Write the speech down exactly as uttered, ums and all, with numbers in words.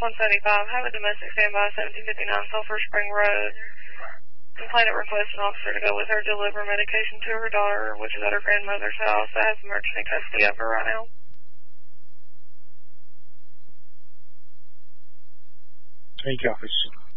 one seventy-five, have a domestic standby, seventeen fifty-nine Sulphur Spring Road. Complainant requests an officer to go with her, deliver medication to her daughter, which is at her grandmother's house. That has emergency custody of her right now. Thank you, officer.